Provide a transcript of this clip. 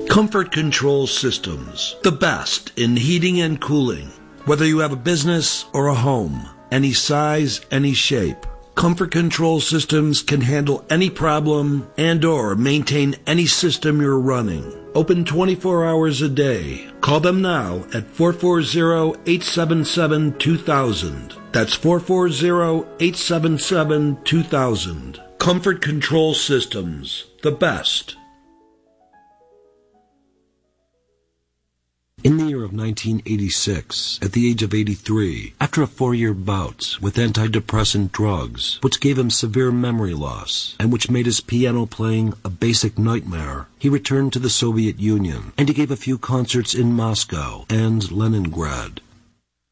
Comfort Control Systems, the best in heating and cooling. Whether you have a business or a home, any size, any shape, Comfort Control Systems can handle any problem and or maintain any system you're running. Open 24 hours a day. Call them now at 440-877-2000. That's 440-877-2000. Comfort Control Systems, the best. In the year of 1986, at the age of 83, after a 4-year bout with antidepressant drugs, which gave him severe memory loss and which made his piano playing a basic nightmare, he returned to the Soviet Union, and he gave a few concerts in Moscow and Leningrad.